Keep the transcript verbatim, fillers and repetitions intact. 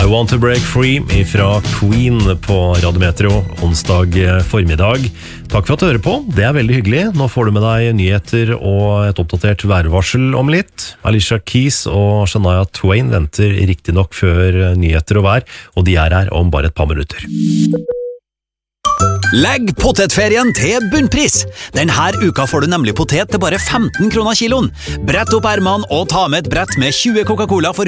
Want to Break Free fra Queen på Radio Metro onsdag formiddag. Takk for at du hører på, det er veldig hyggelig. Nå får du med deg nyheter og et oppdatert værvarsel om litt. Alicia Keys og Shania Twain venter riktig nok før nyheter og vær, og de er her om bare et par minutter. Legg potetferien til bunnpris. Denne uka får du nemlig potet til bare femten kroner kiloen. Brett opp ermene og ta med et brett med tjue Coca-Cola for